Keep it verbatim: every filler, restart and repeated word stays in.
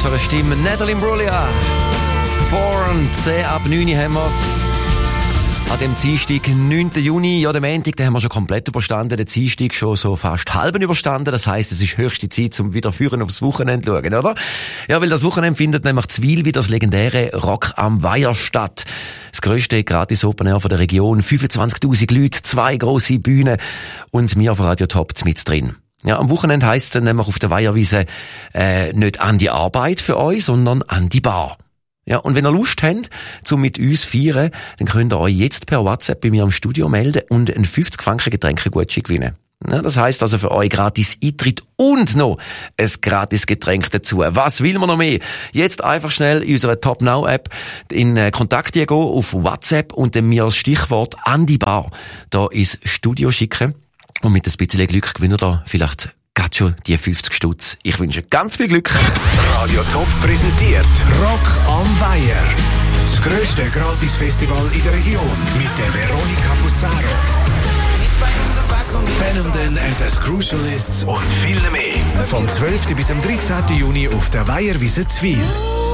für eine Stimme? Natalie Imbruglia. Born, zehn ab neun haben wir's. An dem Dienstag, neunten Juni, ja, dem Montag, den haben wir schon komplett überstanden, den Dienstag schon so fast halben überstanden. Das heisst, es ist höchste Zeit, zum wieder führen aufs Wochenende zu schauen, oder? Ja, weil das Wochenende findet nämlich Zwil wie das legendäre Rock am Weiher statt. Das grösste gratis Open Air von der Region, fünfundzwanzigtausend Leute, zwei grosse Bühnen und wir auf Radio Top mit drin. Ja, am Wochenende heisst es dann nämlich auf der Weiherwiese äh, nicht an die Arbeit für euch, sondern an die Bar. Ja, und wenn ihr Lust habt, zum mit uns feiern, dann könnt ihr euch jetzt per WhatsApp bei mir im Studio melden und einen fünfzig Franken Getränkegutschein gewinnen. Ja, das heisst also für euch gratis Eintritt und noch ein gratis Getränk dazu. Was will man noch mehr? Jetzt einfach schnell in unserer Top Now App in Kontakt gehen, auf WhatsApp und dann mir das Stichwort an die Bar da ins Studio schicken. Und mit ein bisschen Glück gewinnt ihr vielleicht gerade schon die fünfzig Stutz. Ich wünsche ganz viel Glück. Radio Top präsentiert Rock am Weiher. Das grösste Gratis-Festival in der Region mit der Veronica Fusaro, Fannenden and the Crucialists und viel mehr. Vom zwölften bis zum dreizehnten Juni auf der Weiherwiese Zwil.